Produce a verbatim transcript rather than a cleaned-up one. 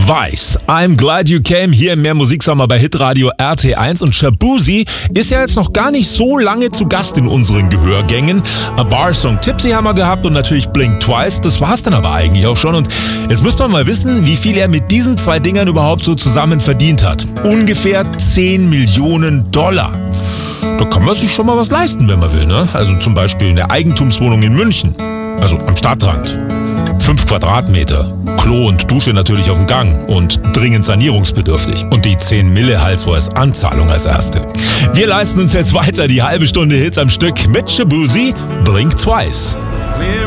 Weiß, I'm glad you came, hier im Mehr Musiksommer bei Hitradio R T eins, und Shaboozey ist ja jetzt noch gar nicht so lange zu Gast in unseren Gehörgängen. A Bar Song Tipsy haben wir gehabt und natürlich Blink Twice, das war's dann aber eigentlich auch schon. Und jetzt müsst wir mal wissen, wie viel er mit diesen zwei Dingern überhaupt so zusammen verdient hat. Ungefähr zehn Millionen Dollar. Da kann man sich schon mal was leisten, wenn man will, ne? Also zum Beispiel eine Eigentumswohnung in München, also am Stadtrand. Fünf Quadratmeter, Klo und Dusche natürlich auf dem Gang und dringend sanierungsbedürftig. Und die zehn Mille halt so als Anzahlung als erste. Wir leisten uns jetzt weiter die halbe Stunde Hits am Stück mit Shaboozey, Blink Twice.